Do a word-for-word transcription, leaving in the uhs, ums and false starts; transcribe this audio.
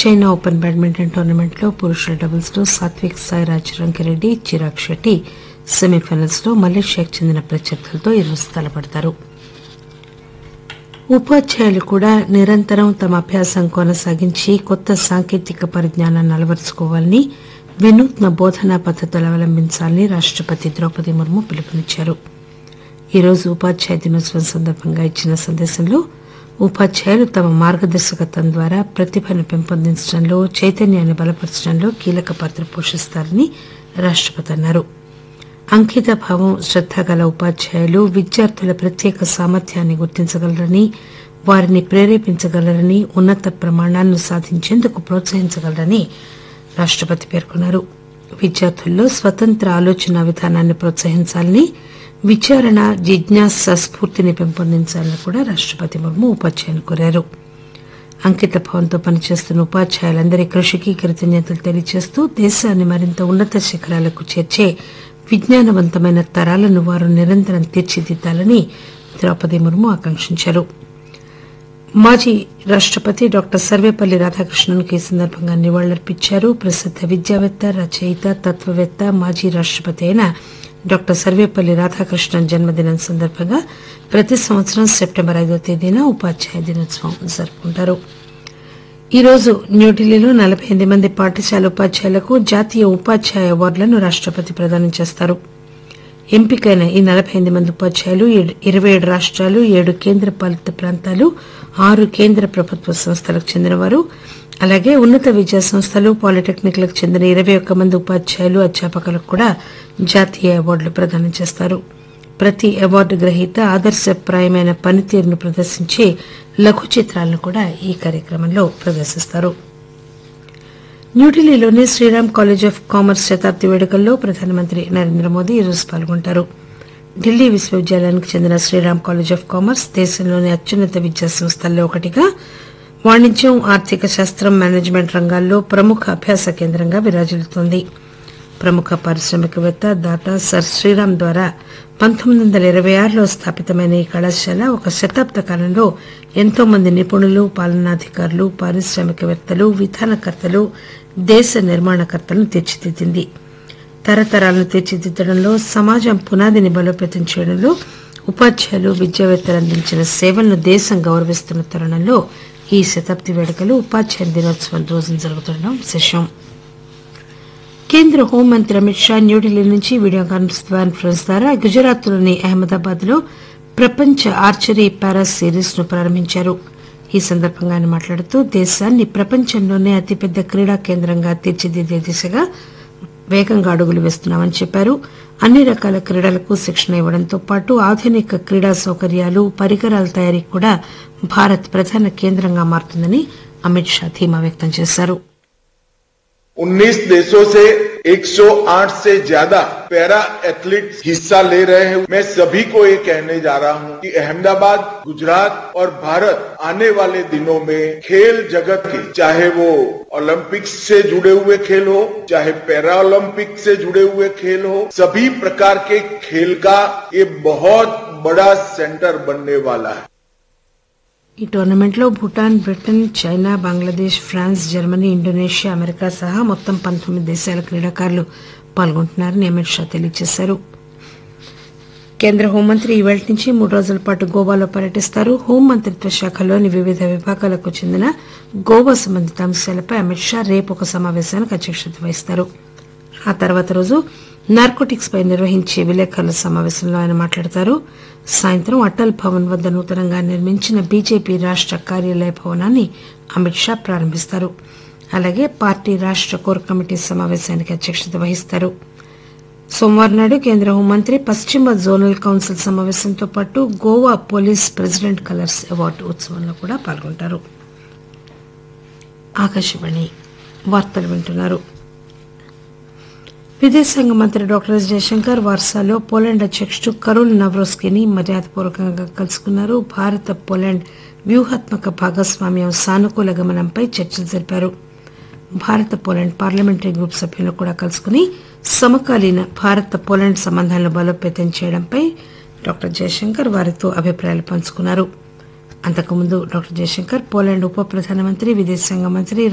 China open badminton టోర్నమెంట్లో పురుషుల doubles లో సాత్విక్ సాయిరాజ్ రంకిరెడ్డి చిరాగ్ షెట్టి సెమీఫైనల్స్ లో మలేషియాకు చెందిన ప్రత్యర్థులతో ఈరోజు తలపడతారు. ఉపాధ్యాయులు కూడా నిరంతరం తమ అభ్యాసం కొనసాగించి కొత్త సాంకేతిక పరిజ్ఞానాన్ని అలవరుచుకోవాలని, వినూత్న బోధనా పద్దతులు అవలంబించాలని రాష్టపతి ద్రౌపది ముర్ము పిలుపునిచ్చారు. ఈరోజు ఉపాధ్యాయ దినోత్సవం సందర్భంగా ఇచ్చిన సందేశంలో ఉపాధ్యాయులు తమ మార్గదర్శకత్వం ద్వారా ప్రతిభను పెంపొందించడంలో, చైతన్యాన్ని బలపరచడంలో కీలక పాత్ర పోషిస్తారని రాష్టపతి అన్నారు. అంకిత భావం, శ్రద్ద గల ఉపాధ్యాయులు విద్యార్థుల ప్రత్యేక సామర్థ్యాన్ని గుర్తించగలరని, వారిని ప్రేరేపించగలరని, ఉన్నత ప్రమాణాలను సాధించేందుకు ప్రోత్సహించగలరని రాష్టపతి పేర్కొన్నారు. విద్యార్థుల్లో స్వతంత్ర ఆలోచన విధానాన్ని ప్రోత్సహించాలని, విచారణ, జిజ్ఞాస స్ఫూర్తిని పెంపొందించాలని కూడా రాష్టపతి ముర్ము ఉపాధ్యాయులు కోరారు. అంకిత భావంతో పనిచేస్తున్న ఉపాధ్యాయులందరి కృషికి కృతజ్ఞతలు తెలియజేస్తూ దేశాన్ని మరింత ఉన్నత శిఖరాలకు చేర్చే విజ్ఞానవంతమైన తరాలను వారు నిరంతరం తీర్చిదిద్దాలని ద్రౌపది ముర్ము ఆకాంక్షించారు. మాజీ రాష్టపతి డాక్టర్ సర్వేపల్లి రాధాకృష్ణన్కు ఈ సందర్భంగా నివాళులర్పించారు. ప్రసిద్ద విద్యావేత్త, రచయిత, తత్వవేత్త, మాజీ రాష్టపతి అయిన డాక్టర్ సర్వేపల్లి రాధాకృష్ణన్ జన్మదినం సందర్భంగా ప్రతి సంవత్సరం సెప్టెంబర్ ఐదో తేదీన ఉపాధ్యాయ దినోత్సవం జరుపుకుంటారు. ఈరోజు న్యూఢిల్లీలో నలబై ఎనిమిది మంది పాఠశాల ఉపాధ్యాయులకు జాతీయ ఉపాధ్యాయ అవార్డులను రాష్టపతి ప్రదానం చేస్తారు. ఎంపికైన ఈ నలబై ఎనిమిది మంది ఉపాధ్యాయులు ఇరవై ఏడు రాష్టాలు, ఏడు కేంద్ర పాలిత ప్రాంతాలు, ఆరు కేంద్ర ప్రభుత్వ సంస్థలకు చెందినవారు, అలాగే ఉన్నత విద్యా సంస్థలు, పాలిటెక్నిక్లకు చెందిన ఇరవై ఒక్క మంది ఉపాధ్యాయులు, అధ్యాపకులకు కూడా జాతీయ అవార్డులు ప్రదానం చేస్తారు. ప్రతి అవార్డు గ్రహీత ఆదర్శప్రాయమైన పనితీరును ప్రదర్శించే లఘు చిత్రాలను కూడా ఈ కార్యక్రమంలో ప్రదర్శిస్తారు. న్యూఢిల్లీలోని శ్రీరామ్ కాలేజ్ ఆఫ్ కామర్స్ శతాబ్ది వేడుకల్లో ప్రధానమంత్రి నరేంద్ర మోదీ ఈరోజు పాల్గొంటారు. ఢిల్లీ విశ్వవిద్యాలయానికి చెందిన శ్రీరామ్ కాలేజ్ ఆఫ్ కామర్స్ దేశంలోని అత్యున్నత విద్యా సంస్థల్లో ఒకటిగా, వాణిజ్యం, ఆర్థిక శాస్త్రం, మేనేజ్మెంట్ రంగాల్లో ప్రముఖ అభ్యాస కేంద్రంగా విరాజిల్లుతోంది. ప్రముఖ పారిశ్రామికవేత్త, దాత సర్ శ్రీరామ్ ద్వారా పంతొమ్మిది వందల ఇరవై ఆరులో స్థాపితమైన ఈ కళాశాల ఒక శతాబ్ద కాలంలో ఎంతో మంది నిపుణులు, పాలనాధికారులు, పారిశ్రామికవేత్తలు, విధానకర్తలు, దేశ నిర్మాణకర్తలను తీర్చిదిద్దింది. తరతరాలను తీర్చిదిద్దడంలో, సమాజం పునాదిని బలోపేతం చేయడంలో ఉపాధ్యాయులు, విద్యావేత్తలు అందించిన సేవలను దేశం గౌరవిస్తున్న తరుణంలో ఈ శతాబ్ది వేడుకలు ఉపాధ్యాయ దినోత్సవం రోజున జరుగుతుండడం విశేషం. కేంద్ర హోంమంత్రి అమిత్ షా న్యూఢిల్లీ నుంచి వీడియో కాన్ఫరెన్స్ ద్వారా గుజరాత్లోని అహ్మదాబాద్ లో ప్రపంచ ఆర్చరీ పారా సిరీస్ ను ప్రారంభించారు. ఈ సందర్భంగా ఆయన మాట్లాడుతూ దేశాన్ని ప్రపంచంలోనే అతిపెద్ద క్రీడా కేంద్రంగా తీర్చిదిద్దే దిశగా వేగంగా అడుగులు వేస్తున్నామని చెప్పారు. అన్ని రకాల క్రీడలకు శిక్షణ ఇవ్వడంతో పాటు ఆధునిక క్రీడా సౌకర్యాలు, పరికరాల తయారీకి కూడా భారత్ ప్రధాన కేంద్రంగా మారుతుందని అమిత్ షా ధీమా వ్యక్తం చేశారు. उन्नीस देशों से एक सौ आठ से ज्यादा पैरा एथलीट्स हिस्सा ले रहे हैं. मैं सभी को ये कहने जा रहा हूं कि अहमदाबाद, गुजरात और भारत आने वाले दिनों में खेल जगत के, चाहे वो ओलंपिक्स से जुड़े हुए खेल हो, चाहे पैरा ओलंपिक से जुड़े हुए खेल हो, सभी प्रकार के खेल का ये बहुत बड़ा सेंटर बनने वाला है. ఈ టోర్నమెంట్లో Bhutan, Britain, China, Bangladesh, France, Germany, Indonesia, America సహా మొత్తం పంతొమ్మిది దేశాల క్రీడాకారులు పాల్గొంటున్నారని అమిత్ షా తెలియజేశారు. కేంద్ర హోంమంత్రి ఈ వేళ నుంచి మూడు రోజుల పాటు గోవాలో పర్యటిస్తారు. హోంమంత్రిత్వ శాఖలోని వివిధ విభాగాలకు చెందిన గోవా సంబంధిత అంశాలపై అమిత్ షా రేపు ఒక సమావేశానికి అధ్యక్షత వహిస్తారు. ఆ తర్వాత రోజు నార్కోటిక్స్ పై నిర్వహించే విలేకరుల సమావేశంలో ఆయన మాట్లాడతారు. సాయంత్రం అటల్ భవన్ వద్ద నూతనంగా నిర్మించిన బీజేపీ రాష్ట కార్యాలయ భవనాన్ని అమిత్ షా ప్రారంభిస్తారు. అలాగే పార్టీ రాష్ట కోర్ కమిటీ సమావేశానికి అధ్యక్షత వహిస్తారు. సోమవారం నాడు కేంద్ర హోంమంత్రి పశ్చిమ జోనల్ కౌన్సిల్ సమావేశంతో పాటు Goa police president colours award ఉత్సవంలో కూడా పాల్గొంటారు. ఆకాశవాణి వార్తలు వింటున్నారు. విదేశాంగ మంత్రి డాక్టర్ ఎస్ జయశంకర్ వార్సాలో పోలాండ్ అధ్యకుడు కరోల్ నవ్రోస్కీని మర్యాదపూర్వకంగా కలుసుకున్నారు. భారత పోలాండ్ వ్యూహాత్మక భాగస్వామ్యం, సానుకూల గమనంపై చర్చలు జరిపారు. భారత పోలాండ్ పార్లమెంటరీ గ్రూప్ సభ్యులను కూడా కలుసుకుని సమకాలీన భారత పోలాండ్ సంబంధాలను బలోపేతం చేయడంపై డాక్టర్ జయశంకర్ వారితో అభిప్రాయాలు పంచుకున్నారు. అంతకుముందు డాక్టర్ జయశంకర్ పోలాండ్ ఉప ప్రధానమంత్రి, విదేశాంగ మంత్రి